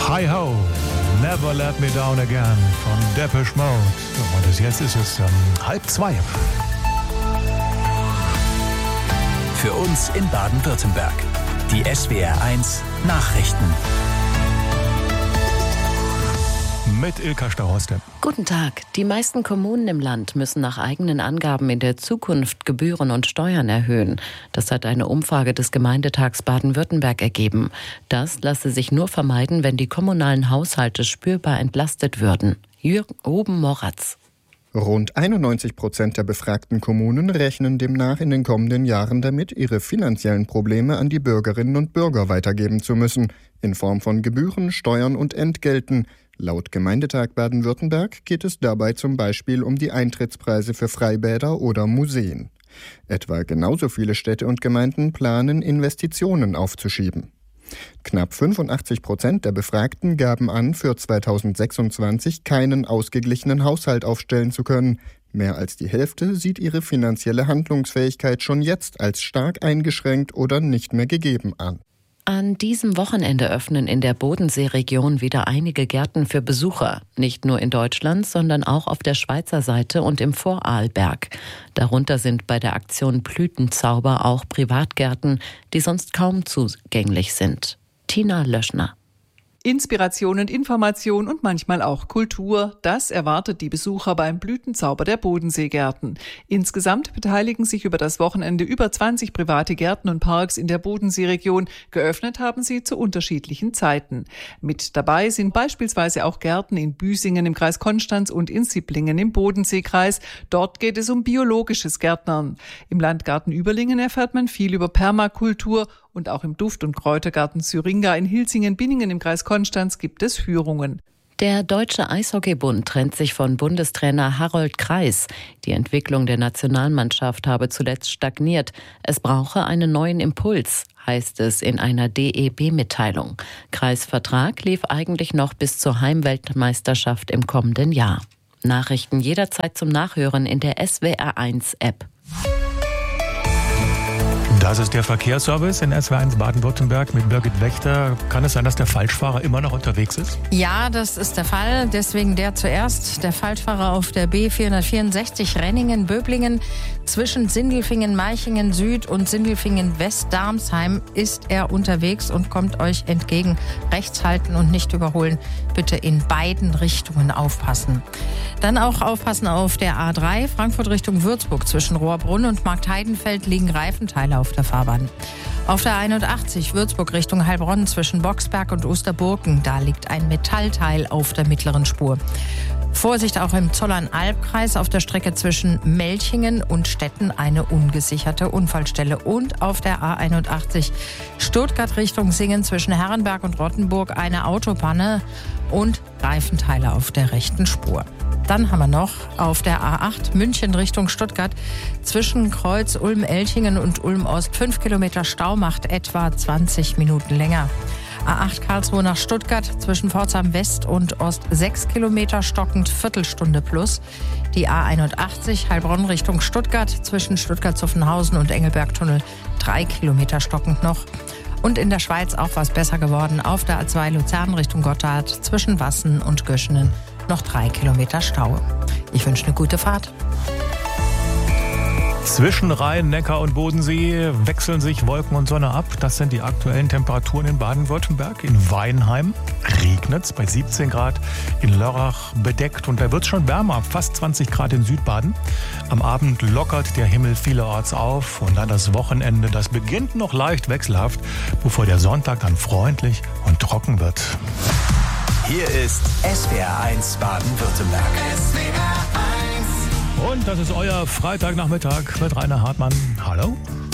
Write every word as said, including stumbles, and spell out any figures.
Hi Ho, Never Let Me Down Again von Depeche Mode. Und jetzt ist es ähm, halb zwei. Für uns in Baden-Württemberg. Die S W R eins Nachrichten. Mit Ilka Stauhorste. Guten Tag. Die meisten Kommunen im Land müssen nach eigenen Angaben in der Zukunft Gebühren und Steuern erhöhen. Das hat eine Umfrage des Gemeindetags Baden-Württemberg ergeben. Das lasse sich nur vermeiden, wenn die kommunalen Haushalte spürbar entlastet würden. Jürgen Oben-Moratz. Rund einundneunzig Prozent der befragten Kommunen rechnen demnach in den kommenden Jahren damit, ihre finanziellen Probleme an die Bürgerinnen und Bürger weitergeben zu müssen, in Form von Gebühren, Steuern und Entgelten. Laut Gemeindetag Baden-Württemberg geht es dabei zum Beispiel um die Eintrittspreise für Freibäder oder Museen. Etwa genauso viele Städte und Gemeinden planen, Investitionen aufzuschieben. Knapp fünfundachtzig Prozent der Befragten gaben an, für zweitausendsechsundzwanzig keinen ausgeglichenen Haushalt aufstellen zu können. Mehr als die Hälfte sieht ihre finanzielle Handlungsfähigkeit schon jetzt als stark eingeschränkt oder nicht mehr gegeben an. An diesem Wochenende öffnen in der Bodenseeregion wieder einige Gärten für Besucher. Nicht nur in Deutschland, sondern auch auf der Schweizer Seite und im Vorarlberg. Darunter sind bei der Aktion Blütenzauber auch Privatgärten, die sonst kaum zugänglich sind. Tina Löschner. Inspiration und Information und manchmal auch Kultur, das erwartet die Besucher beim Blütenzauber der Bodenseegärten. Insgesamt beteiligen sich über das Wochenende über zwanzig private Gärten und Parks in der Bodenseeregion. Geöffnet haben sie zu unterschiedlichen Zeiten. Mit dabei sind beispielsweise auch Gärten in Büsingen im Kreis Konstanz und in Sipplingen im Bodenseekreis. Dort geht es um biologisches Gärtnern. Im Landgarten Überlingen erfährt man viel über Permakultur. Und auch im Duft- und Kräutergarten Syringa in Hilsingen-Binningen im Kreis Konstanz gibt es Führungen. Der Deutsche Eishockeybund trennt sich von Bundestrainer Harold Kreis. Die Entwicklung der Nationalmannschaft habe zuletzt stagniert. Es brauche einen neuen Impuls, heißt es in einer D E B-Mitteilung. Kreis' Vertrag lief eigentlich noch bis zur Heimweltmeisterschaft im kommenden Jahr. Nachrichten jederzeit zum Nachhören in der S W R eins App. Das ist der Verkehrsservice in S W R eins Baden-Württemberg mit Birgit Wächter. Kann es sein, dass der Falschfahrer immer noch unterwegs ist? Ja, das ist der Fall. Deswegen der zuerst. Der Falschfahrer auf der B vierhundertvierundsechzig Renningen-Böblingen zwischen Sindelfingen-Meichingen Süd und Sindelfingen-West-Darmsheim ist er unterwegs und kommt euch entgegen. Rechts halten und nicht überholen. Bitte in beiden Richtungen aufpassen. Dann auch aufpassen auf der A drei Frankfurt Richtung Würzburg. Zwischen Rohrbrunn und Marktheidenfeld liegen Reifenteile auf der Fahrbahn. Auf der einundachtzig Würzburg Richtung Heilbronn zwischen Boxberg und Osterburgen. Da liegt ein Metallteil auf der mittleren Spur. Vorsicht auch im Zollern-Alb-Kreis auf der Strecke zwischen Melchingen und Stetten eine ungesicherte Unfallstelle. Und auf der A einundachtzig Stuttgart Richtung Singen zwischen Herrenberg und Rottenburg eine Autopanne und Reifenteile auf der rechten Spur. Dann haben wir noch auf der A acht München Richtung Stuttgart zwischen Kreuz Ulm-Elchingen und Ulm-Ost fünf Kilometer Stau, macht etwa zwanzig Minuten länger. A acht Karlsruhe nach Stuttgart zwischen Pforzheim West und Ost sechs Kilometer stockend, Viertelstunde plus. Die A einundachtzig Heilbronn Richtung Stuttgart zwischen Stuttgart-Zuffenhausen und Engelbergtunnel drei Kilometer stockend noch. Und in der Schweiz auch was besser geworden. Auf der A zwei Luzern Richtung Gotthard zwischen Wassen und Göschenen noch drei Kilometer Stau. Ich wünsche eine gute Fahrt. Zwischen Rhein, Neckar und Bodensee wechseln sich Wolken und Sonne ab. Das sind die aktuellen Temperaturen in Baden-Württemberg. In Weinheim regnet es bei siebzehn Grad, in Lörrach bedeckt und da wird es schon wärmer, fast zwanzig Grad in Südbaden. Am Abend lockert der Himmel vielerorts auf und dann das Wochenende, das beginnt noch leicht wechselhaft, bevor der Sonntag dann freundlich und trocken wird. Hier ist S W R eins Baden-Württemberg. S W R eins. Und das ist euer Freitagnachmittag mit Rainer Hartmann. Hallo.